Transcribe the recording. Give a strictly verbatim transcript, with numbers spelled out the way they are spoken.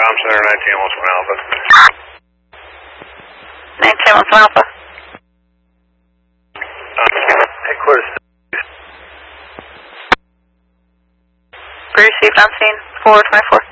Tom Center, nineteen one one Alpha. nineteen one one Alpha. Headquarters. Received on scene, four twenty-four.